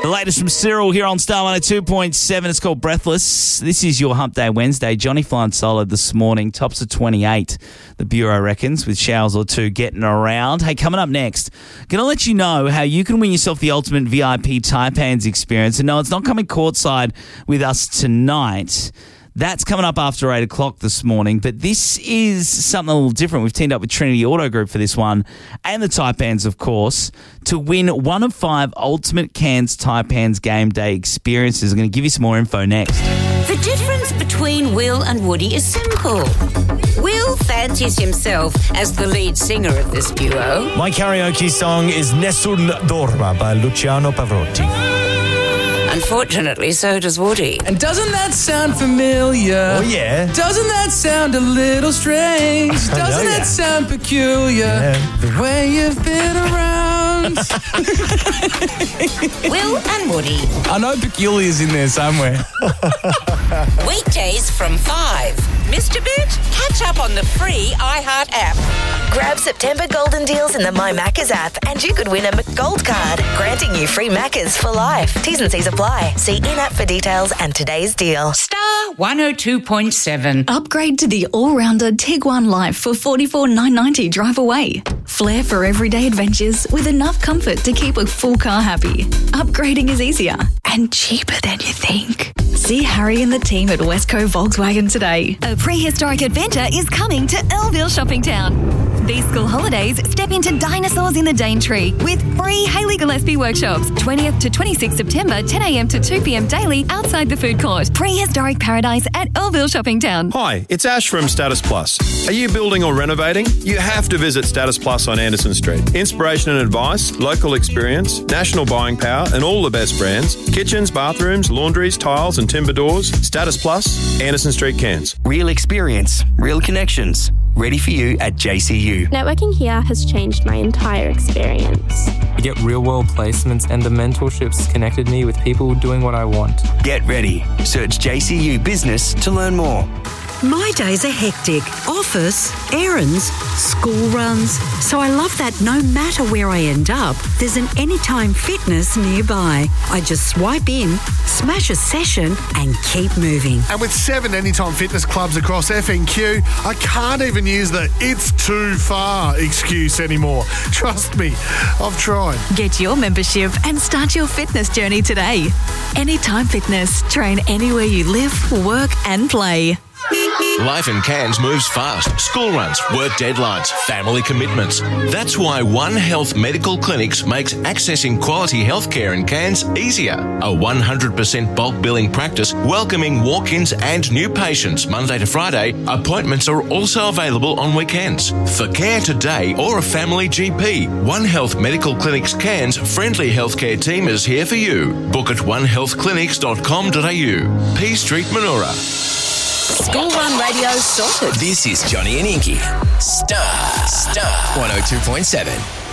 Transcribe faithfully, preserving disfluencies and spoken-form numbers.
The latest from Cyril here on Star one oh two point seven. It's called Breathless. This is your Hump Day Wednesday. Johnny flying solid this morning. Tops of twenty-eight, the Bureau reckons, with showers or two getting around. Hey, coming up next, going to let you know how you can win yourself the ultimate V I P Taipans experience. And no, it's not coming courtside with us tonight. That's coming up after eight o'clock this morning, but this is something a little different. We've teamed up with Trinity Auto Group for this one, and the Taipans, of course, to win one of five Ultimate Cairns Taipans game day experiences. I'm going to give you some more info next. The difference between Will and Woody is simple. Will fancies himself as the lead singer of this duo. My karaoke song is Nessun Dorma by Luciano Pavarotti. Unfortunately, so does Woody. And doesn't that sound familiar? Oh, yeah. Doesn't that sound a little strange? Doesn't know, that yeah. sound peculiar? Yeah. The way you've been around. Will and Woody. I know peculiar's in there somewhere. Weekdays from five. Missed a bit? Catch up on the free iHeart app. Grab September golden deals in the My Maccas app and you could win a McGold card, granting you free Maccas for life. T's and C's apply. See in-app for details and today's deal. Star one oh two point seven. Upgrade to the all-rounder Tiguan Life for forty-four thousand nine hundred ninety dollars drive away. Flair for everyday adventures with enough comfort to keep a full car happy. Upgrading is easier and cheaper than you think. See Harry and the team at Westco Volkswagen today. A prehistoric adventure is coming to Elville Shopping Town. These school holidays, step into dinosaurs in the Daintree with free Hayley Gillespie workshops. twentieth to twenty-sixth September, ten a.m. to two p.m. daily outside the food court. Prehistoric paradise at Elville Shopping Town. Hi, it's Ash from Status Plus. Are you building or renovating? You have to visit Status Plus on Anderson Street. Inspiration and advice, local experience, national buying power, and all the best brands. Kitchens, bathrooms, laundries, tiles, and timber doors. Status Plus, Anderson Street, Cairns. Real experience, real connections. Ready for you at J C U. Networking here has changed my entire experience. I get real-world placements and the mentorships connected me with people doing what I want. Get ready. Search J C U Business to learn more. My days are hectic. Office, errands, school runs. So I love that no matter where I end up, there's an Anytime Fitness nearby. I just swipe in, smash a session and keep moving. And with seven Anytime Fitness clubs across F N Q, I can't even use the "it's too far" excuse anymore. Trust me, I've tried. Get your membership and start your fitness journey today. Anytime Fitness. Train anywhere you live, work and play. Life in Cairns moves fast. School runs, work deadlines, family commitments. That's why One Health Medical Clinics makes accessing quality healthcare in Cairns easier. A one hundred percent bulk billing practice welcoming walk-ins and new patients Monday to Friday. Appointments are also available on weekends. For care today or a family G P, One Health Medical Clinics Cairns friendly healthcare team is here for you. Book at one health clinics dot com dot a u. P Street, Manoora. School Run Radio sorted. This is Johnny and Inky. Star. Star. one oh two point seven.